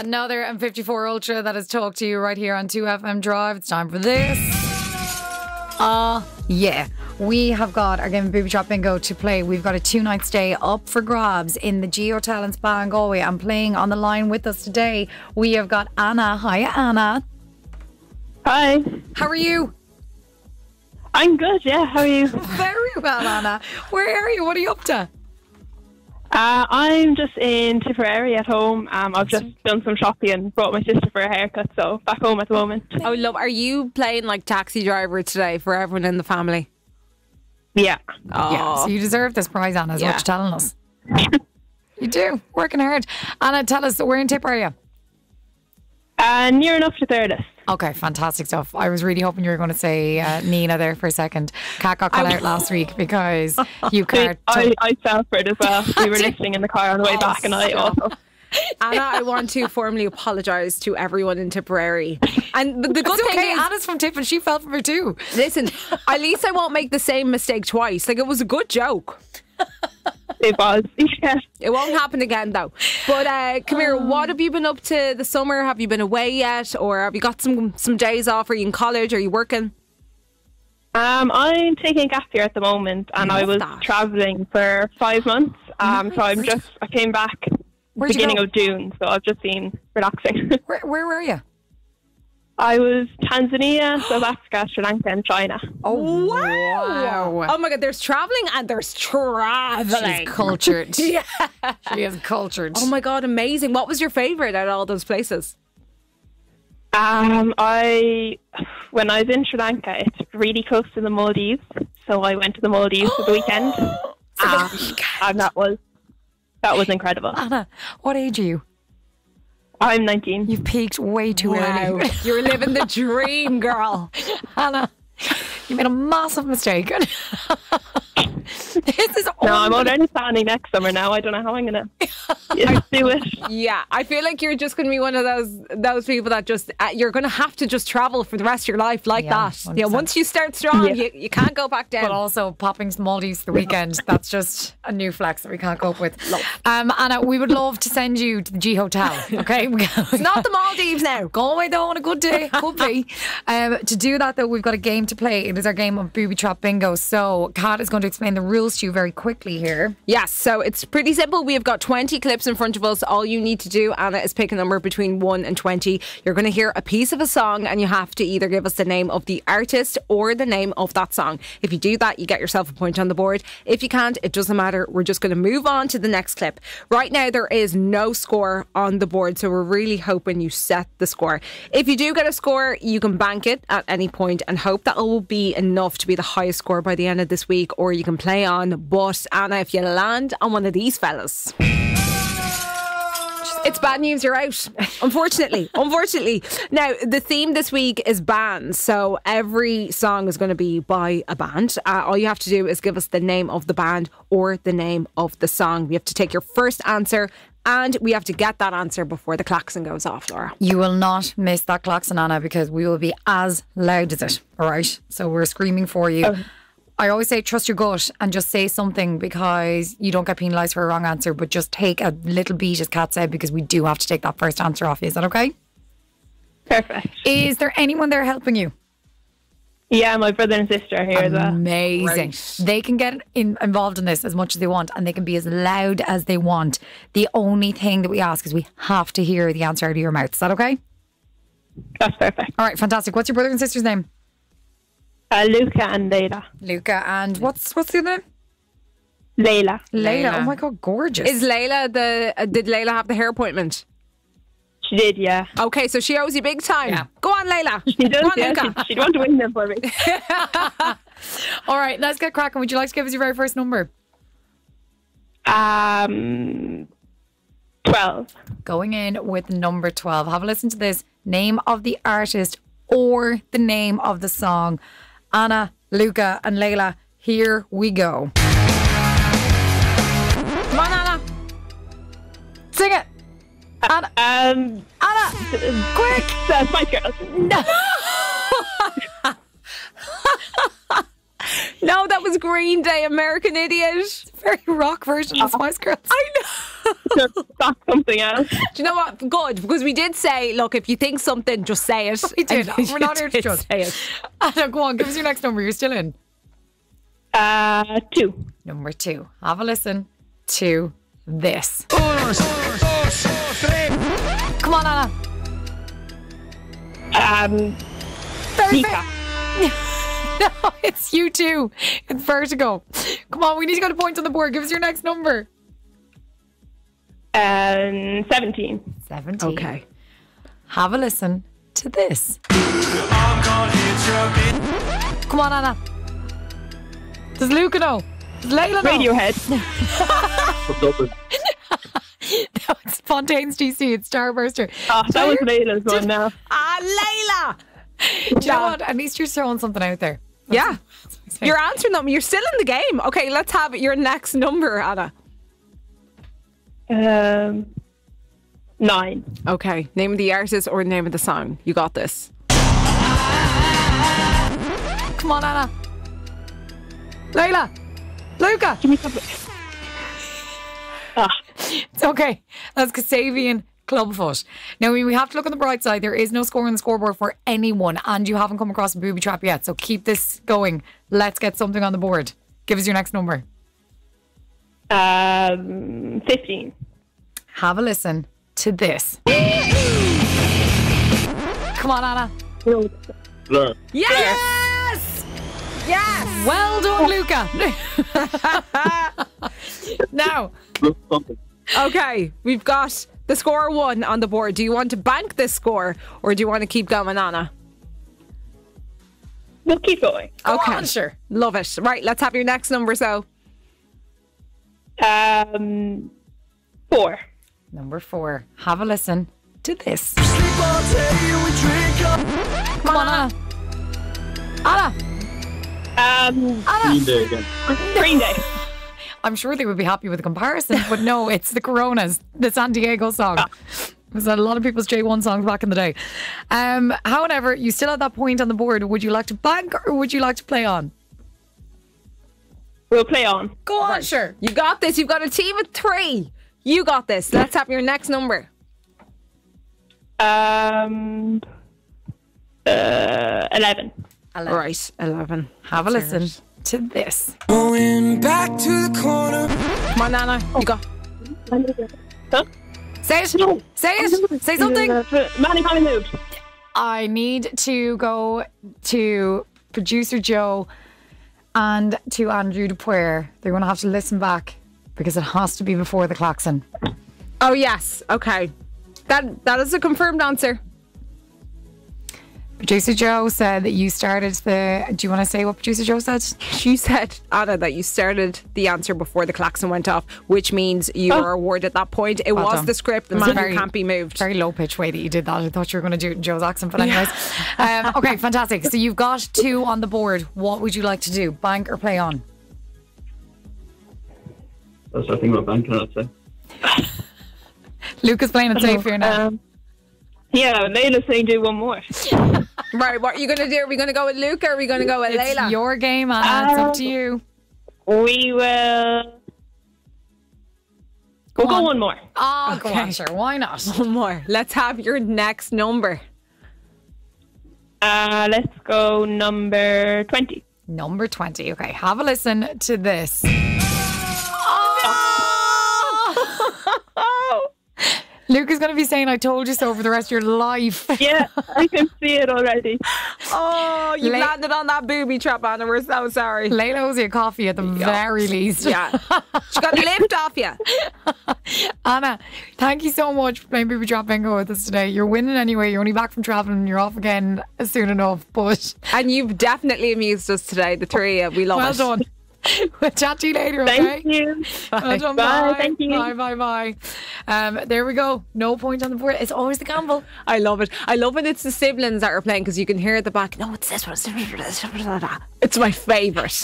Another M54 Ultra that has talked to you right here on 2FM Drive. It's time for this. Yeah. We have got our game of Booby Trap Bingo to play. We've got a 2-night stay up for grabs in the G Hotel in Spa and Galway. And playing on the line with us today, we have got Anna. Hi, Anna. Hi. How are you? I'm good, yeah. How are you? Very well, Anna. Where are you? What are you up to? I'm just in Tipperary at home. I've just done some shopping and brought my sister for a haircut, so back home at the moment. Oh, love. Are you playing like taxi driver today for everyone in the family? Yeah. Oh. Yeah, so you deserve this prize, Anna, is what you're telling us. You do. Working hard. Anna, tell us, where in Tip are you? Near enough to Thurles. Okay, fantastic stuff. I was really hoping you were going to say Nina there for a second. Cat got called out last week because you can't. I fell for it as well. We were listening in the car on the way back, and I also. Anna, I want to formally apologise to everyone in Tipperary. And the good It's thing okay, is, Anna's from Tip and she fell for it too. listen, at least I won't make the same mistake twice. Like, it was a good joke. It was, yeah. It won't happen again though. But come here, what have you been up to the summer? Have you been away yet? Or have you got some days off? Are you in college? Are you working? I'm taking a gap year at the moment, and I was travelling for 5 months. So I came back beginning of June, so I've just been relaxing. Where were you? I was Tanzania, South Africa, Sri Lanka, and China. Oh, wow. Oh my God, there's travelling and there's travelling. She's cultured. Yeah. She is cultured. Oh my God, amazing. What was your favourite out of all those places? When I was in Sri Lanka, it's really close to the Maldives, so I went to the Maldives for the weekend. And that was incredible. Anna, what age are you? I'm 19. You've peaked way too early. You're living the dream, girl. Anna, you made a massive mistake. This is No, I'm already planning next summer now. I don't know how I'm going to do it. Yeah, I feel like you're just going to be one of those people that just you're going to have to just travel for the rest of your life like that. 100%. Yeah, once you start strong, you can't go back down. But also popping Maldives the weekend, that's just a new flex that we can't cope with. Anna, we would love to send you to the G Hotel, okay? It's not the Maldives now. Galway though on a good day, could be. To do that though, we've got a game to play. It is our game of Booby Trap Bingo. So Kat is going to explain the rules to you very quickly here. Yes, so it's pretty simple. We have got 20 clips in front of us. All you need to do, Anna, is pick a number between 1 and 20. You're going to hear a piece of a song and you have to either give us the name of the artist or the name of that song. If you do that, you get yourself a point on the board. If you can't, it doesn't matter. We're just going to move on to the next clip. Right now, there is no score on the board, so we're really hoping you set the score. If you do get a score, you can bank it at any point and hope that it will be enough to be the highest score by the end of this week, or you can play on. But Anna, if you land on one of these fellas, it's bad news, you're out. Unfortunately. Now, the theme this week is bands, so every song is going to be by a band. All you have to do is give us the name of the band or the name of the song. We have to take your first answer, and we have to get that answer before the klaxon goes off, Laura. You will not miss that klaxon, Anna, because we will be as loud as it, all right? So we're screaming for you. Oh. I always say trust your gut and just say something, because you don't get penalised for a wrong answer, but just take a little beat, as Kat said, because we do have to take that first answer off you. Is that okay? Perfect. Is there anyone there helping you? Yeah, my brother and sister are here as well. Amazing. Right. They can get involved in this as much as they want, and they can be as loud as they want. The only thing that we ask is we have to hear the answer out of your mouth. Is that okay? That's perfect. All right, fantastic. What's your brother and sister's name? Luca and Layla. Luca, and what's the other name? Layla. Layla. Oh my God, gorgeous. Is Layla did Layla have the hair appointment? She did, yeah. Okay, so she owes you big time. Yeah. Go on, Layla. She does, Go on, yeah. Luca. She'd want to win them for me. All right, let's get cracking. Would you like to give us your very first number? 12. Going in with number 12. Have a listen to this. Name of the artist or the name of the song. Anna, Luca and Layla, here we go. Come on, Anna. Sing it. Anna. Anna, quick. Spice Girls. No. No, that was Green Day, American Idiot. Very rock version of Spice Girls. I know. Just back something else. Do you know what? Good, because we did say, look, if you think something, just say it. We did. And We're not here to you judge. say it. Anna, go on, give us your next number. You're still in. 2. Number 2. Have a listen to this. Come on, Anna. Nika. No, it's you too. It's Vertigo. Come on, we need to get a point on the board. Give us your next number. 17. 17. Okay. Have a listen to this. Come on, Anna. Does Luca know? Does Layla know? Radiohead. No, it's Fontaine's DC. It's Starburster. Oh, that was Layla's one now. Layla! Do you know what? At least you're throwing something out there. Yeah. You're answering them. You're still in the game. Okay, let's have your next number, Anna. 9. Okay. Name of the artist or name of the song. You got this. Come on, Anna. Layla. Luca. Give me something. It's okay. That's Kasabian Clubfoot. Now, we have to look on the bright side. There is no score on the scoreboard for anyone, and you haven't come across a booby trap yet. So keep this going. Let's get something on the board. Give us your next number. 15. Have a listen to this. Come on, Anna. Blur. Yes! Yes! Well done, Luca. Now, Okay, we've got the score 1 on the board. Do you want to bank this score or do you want to keep going, Anna? We'll keep going. Okay, on, sure. Love it. Right, let's have your next number, so. 4. number 4. Have a listen to this. Come on, Anna. Anna. Green Day again. Green Day. I'm sure they would be happy with the comparison, but no, it's the Coronas, the San Diego song. It was a lot of people's J1 songs back in the day. However, you still have that point on the board. Would you like to bank or would you like to play on? We'll play on. Go on, sure. You got this. You've got a team of 3. You got this. Let's have your next number. 11. Hello. Right, 11. Have a listen to this. Going back to the corner. Come on, Anna. You got. Huh? Say it. No. Say it. Say something. Manny moved. I need to go to producer Joe and to Andrew Dupuer. They're going to have to listen back because it has to be before the klaxon. Oh, yes. Okay. That is a confirmed answer. Producer Joe said that you started the... Do you want to say what Producer Joe said? She said, Anna, that you started the answer before the klaxon went off, which means you were awarded that point. It Well was done. the script. The It was a man who very- can't be moved. Very low pitch way that you did that. I thought you were going to do it in Joe's accent, but anyways. Okay, fantastic. So you've got 2 on the board. What would you like to do? Bank or play on? That's I think what bank can I say. Luke is playing it safe here now. Yeah, Layla's saying do one more. Right, what are you going to do? Are we going to go with Luca or are we going to go with It's Layla? your game, Anna. It's up to you. We will. We'll go one more. Oh, go Okay. on, sure. Why not? One more. Let's have your next number. Let's go number 20. Number 20. Okay, have a listen to this. Luke is going to be saying I told you so for the rest of your life. Yeah, I can see it already. Oh, you landed on that booby trap, Anna. We're so sorry. Layla owes you a coffee at the very least. Yeah. She got a lift off you. Anna, thank you so much for playing Booby Trap Bingo with us today. You're winning anyway. You're only back from travelling and you're off again soon enough. But And you've definitely amused us today, the 3 of you. We love well it. done. We'll chat to you later, okay? Thank you. Well done, Bye. bye. Thank you. Bye. There we go. No point on the board. It's always the gamble. I love it. I love when it's the siblings that are playing because you can hear at the back, no, it's this one. It's my favourite.